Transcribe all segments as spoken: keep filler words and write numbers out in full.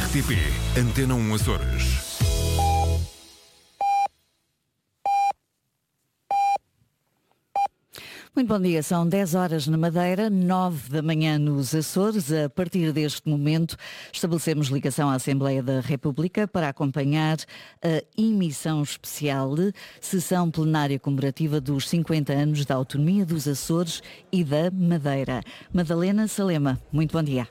R T P Antena um Açores. Muito bom dia, são dez horas na Madeira, nove da manhã nos Açores. A partir deste momento estabelecemos ligação à Assembleia da República para acompanhar a emissão especial, sessão plenária comemorativa dos cinquenta anos da autonomia dos Açores e da Madeira. Madalena Salema, muito bom dia.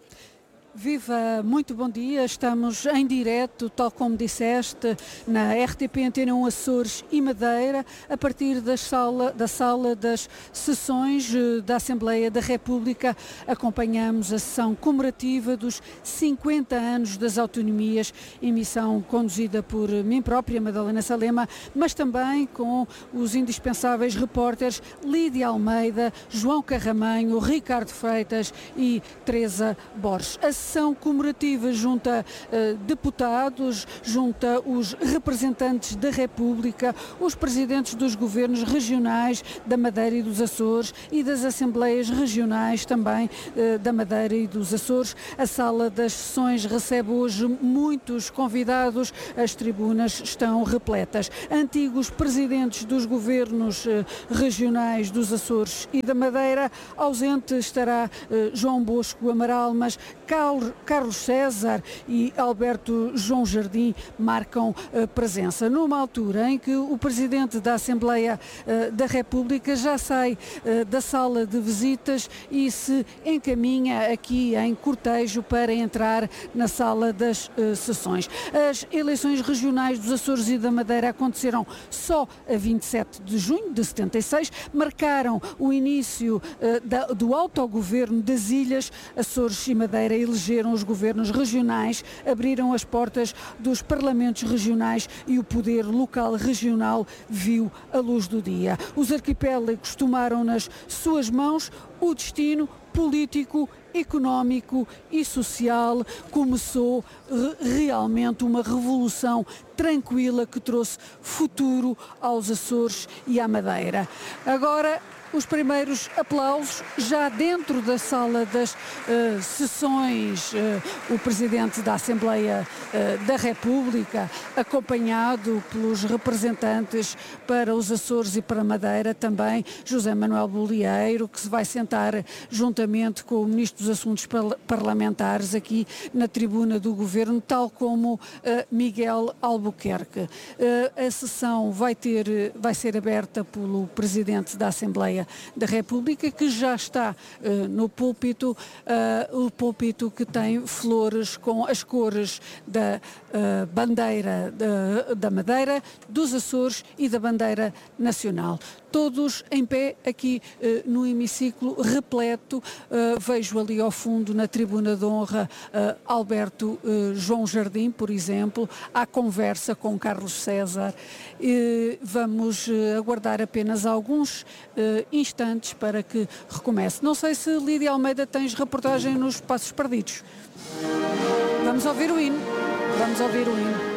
Viva, muito bom dia, estamos em direto, tal como disseste, na R T P Antena um Açores e Madeira, a partir da sala, da sala das sessões da Assembleia da República. Acompanhamos a sessão comemorativa dos cinquenta anos das autonomias, emissão conduzida por mim própria, Madalena Salema, mas também com os indispensáveis repórteres Lídia Almeida, João Carramanho, Ricardo Freitas e Teresa Borges. A sessão comemorativa junta uh, deputados, junta os representantes da República, os presidentes dos governos regionais da Madeira e dos Açores e das Assembleias Regionais também uh, da Madeira e dos Açores. A sala das sessões recebe hoje muitos convidados, as tribunas estão repletas. Antigos presidentes dos governos uh, regionais dos Açores e da Madeira, ausente estará uh, João Bosco Amaral, mas Carlos Carlos César e Alberto João Jardim marcam uh, presença. Numa altura em que o Presidente da Assembleia uh, da República já sai uh, da sala de visitas e se encaminha aqui em cortejo para entrar na sala das uh, sessões. As eleições regionais dos Açores e da Madeira aconteceram só a vinte e sete de junho de setenta e seis, marcaram o início uh, da, do autogoverno das ilhas. Açores e Madeira elegeram os governos regionais, abriram as portas dos parlamentos regionais e o poder local regional viu a luz do dia. Os arquipélagos tomaram nas suas mãos o destino político, económico e social. Começou realmente uma revolução tranquila que trouxe futuro aos Açores e à Madeira. Agora, os primeiros aplausos já dentro da sala das uh, sessões, uh, o Presidente da Assembleia uh, da República, acompanhado pelos representantes para os Açores e para a Madeira, também José Manuel Bolieiro, que se vai sentar juntamente com o Ministro dos Assuntos Parlamentares aqui na tribuna do Governo, tal como uh, Miguel Albuquerque. Uh, a sessão vai ter, vai ser aberta pelo Presidente da Assembleia da República, que já está uh, no púlpito, uh, o púlpito que tem flores com as cores da uh, bandeira da, da Madeira, dos Açores e da bandeira nacional. Todos em pé aqui uh, no hemiciclo repleto. Uh, vejo ali ao fundo na tribuna de honra uh, Alberto uh, João Jardim, por exemplo, à conversa com Carlos César. Uh, vamos uh, aguardar apenas alguns uh, instantes para que recomece. Não sei se Lídia Almeida tens reportagem nos Passos Perdidos. Vamos ouvir o hino. Vamos ouvir o hino.